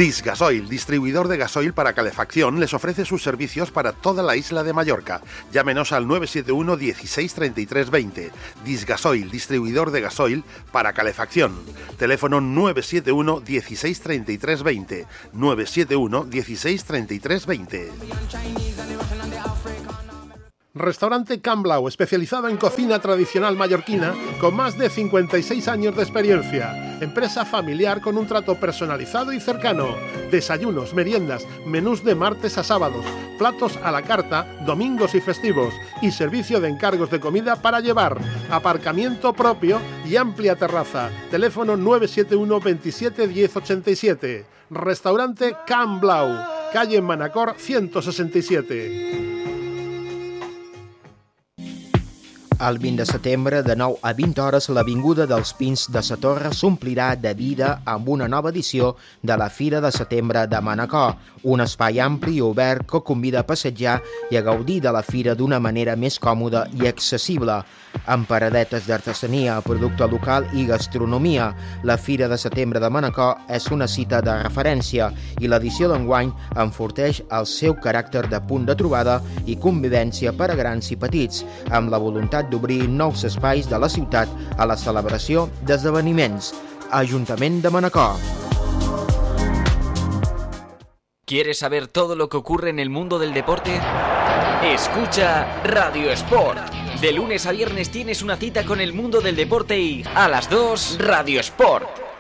Disgasoil, distribuidor de gasoil para calefacción, les ofrece sus servicios para toda la isla de Mallorca. Llámenos al 971 16 33 20. Disgasoil, distribuidor de gasoil para calefacción. Teléfono 971 16 33 20. 971 16 33 20. Restaurante Can Blau, especializado en cocina tradicional mallorquina, con más de 56 años de experiencia. Empresa familiar con un trato personalizado y cercano. Desayunos, meriendas, menús de martes a sábados, platos a la carta, domingos y festivos, y servicio de encargos de comida para llevar, aparcamiento propio y amplia terraza. Teléfono 971 27 10 87. Restaurante Can Blau, calle Manacor 167. El 20 de setembre, de 9 a 20 hores, l'Avinguda dels Pins de la Torre s'omplirà de vida amb una nova edició de la Fira de Setembre de Manacor, un espai ampli i obert que convida a passejar i a gaudir de la fira d'una manera més còmoda i accessible, amb paradetes d'artesania, producte local i gastronomia. La Fira de Setembre de Manacor és una cita de referència i l'edició d'enguany enforteix el seu caràcter de punt de trobada i convivència per a grans i petits, amb la voluntat d'obrir nous espais de la ciutat a la celebració d'esdeveniments. Ajuntament de Manacor. ¿Quieres saber todo lo que ocurre en el mundo del deporte? Escucha Radio Sport. De lunes a viernes tienes una cita con el mundo del deporte y a las 2 Radio Sport.